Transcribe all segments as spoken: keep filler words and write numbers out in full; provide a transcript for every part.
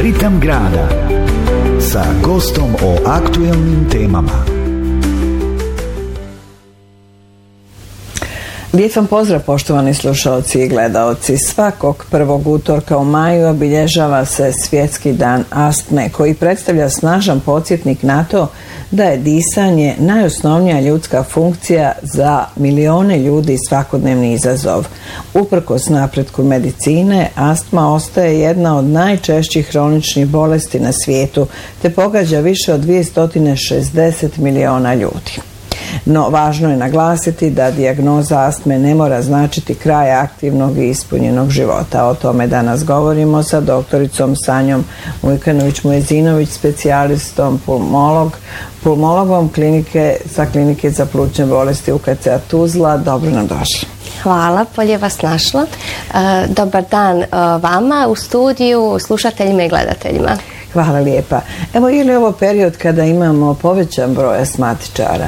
Ritam grada sa gostom o aktuelnim temama. Lijep vam pozdrav, poštovani slušalci i gledaoci. Svakog prvog utorka u maju obilježava se Svjetski dan astme, koji predstavlja snažan podsjetnik na to da je disanje najosnovnija ljudska funkcija za milione ljudi svakodnevni izazov. Uprkos napretku medicine, astma ostaje jedna od najčešćih hroničnih bolesti na svijetu, te pogađa više od dvjesto šezdeset miliona ljudi. No, važno je naglasiti da dijagnoza astme ne mora značiti kraj aktivnog i ispunjenog života. O tome danas govorimo sa doktoricom Sanjom Mujkanović-Mujezinović, specijalistom pulmolog, pulmologom klinike sa klinike za plućne bolesti U K C Tuzla. Dobro nam došli. Hvala, bolje vas našla. Dobar dan vama u studiju, slušateljima i gledateljima. Hvala lijepa. Evo, je li ovo period kada imamo povećan broj astmatičara?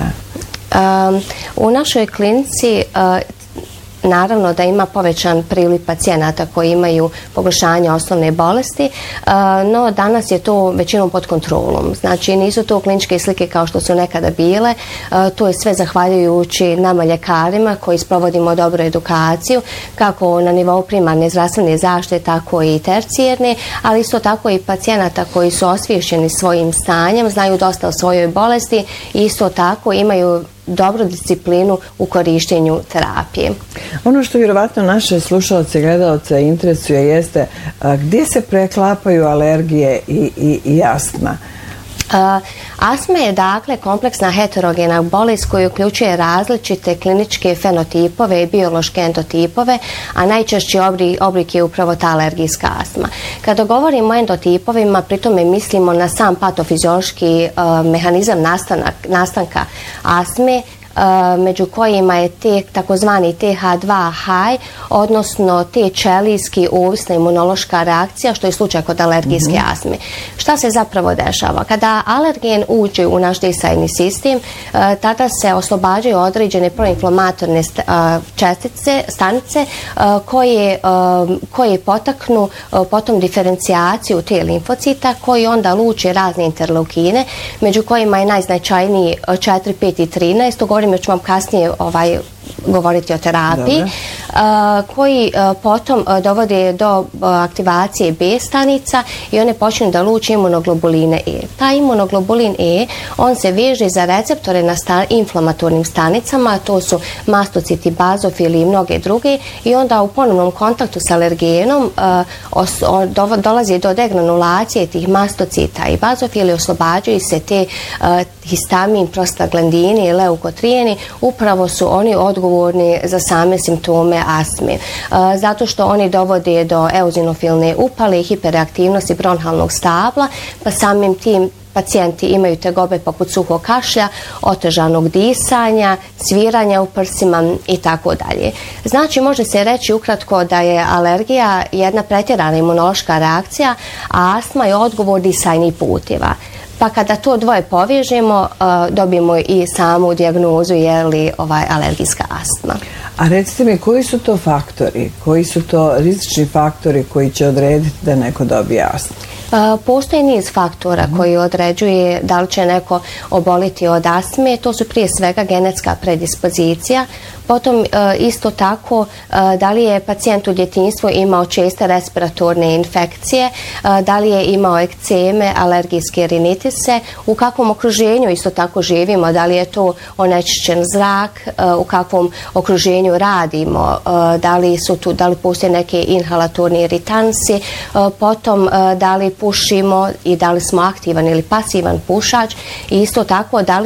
Um, u našoj klinici uh, naravno da ima povećan priliv pacijenata koji imaju pogoršanje osnovne bolesti, uh, no danas je to većinom pod kontrolom. Znači nisu to kliničke slike kao što su nekada bile, uh, to je sve zahvaljujući nama ljekarima koji sprovodimo dobru edukaciju, kako na nivou primarne zdravstvene zaštite, tako i tercijarne, ali isto tako i pacijenata koji su osviješćeni svojim stanjem, znaju dosta o svojoj bolesti i isto tako imaju dobru disciplinu u korištenju terapije. Ono što vjerovatno naše slušalce i gledalce interesuje jeste gdje se preklapaju alergije i, i, i astma. Uh, astma je dakle kompleksna heterogena bolest koja uključuje različite kliničke fenotipove i biološke endotipove, a najčešći oblik, oblik je upravo ta alergijska astma. Kada govorimo o endotipovima, pritome mislimo na sam patofiziološki uh, mehanizam nastanak, nastanka astme, Uh, među kojima je te takozvani T H dva high, odnosno te ćelijski ovisna imunološka reakcija, što je slučaj kod alergijske mm-hmm. astme. Šta se zapravo dešava? Kada alergen uđe u naš disajni sistem, uh, tada se oslobađaju određene proinflamatorne st- uh, čestice, stanice uh, koje, uh, koje potaknu uh, potom diferencijaciju te limfocita, koji onda luče razne interleukine, među kojima je najznačajniji uh, četiri, pet i trinaest, još ću vam kasnije ovaj, govoriti o terapiji, uh, koji uh, potom uh, dovode do uh, aktivacije B stanica i one počinju da luče imunoglobuline E. Ta imunoglobulin E, on se veže za receptore na sta- inflamatornim stanicama, to su mastociti, bazofili i mnoge druge, i onda u ponovnom kontaktu s alergenom uh, os- o, do- dolazi do degranulacije tih mastocita i bazofili, oslobađaju se te uh, histamin, prostaglandini i leukotrijeni, upravo su oni odgovorni za same simptome astme. E, zato što oni dovode do eozinofilne upale i hiperaktivnosti bronhalnog stabla, pa samim tim pacijenti imaju tegobe poput suhog kašlja, otežanog disanja, sviranja u prsima i tako dalje. Znači, može se reći ukratko da je alergija jedna pretjerana imunološka reakcija, a astma je odgovor disajnih puteva. Pa kada to dvoje povežemo, uh, dobijemo i samu dijagnozu je li ovaj alergijska astma. A recite mi, koji su to faktori, koji su to rizični faktori koji će odrediti da neko dobije astmu? Uh, postoji niz faktora mm-hmm. koji određuje da li će neko oboliti od astme. To su prije svega genetska predispozicija, potom uh, isto tako uh, da li je pacijent u djetinjstvu imao česte respiratorne infekcije, uh, da li je imao ekceme, alergijske rinitise, u kakvom okruženju isto tako živimo, da li je to onečišćen zrak, uh, u kakvom okruženju radimo, uh, da li su tu, da li postoje neke inhalatorni iritansi, uh, potom uh, da li pušimo i da li smo aktivan ili pasivan pušač, i isto tako da li